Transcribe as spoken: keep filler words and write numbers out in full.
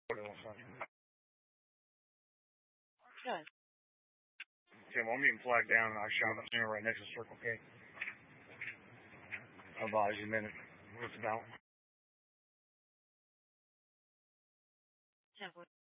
What else? Good. Okay, well, I'm getting flagged down and I shot up center right next to Circle K. I'll advise you in a minute what it's about. Yeah,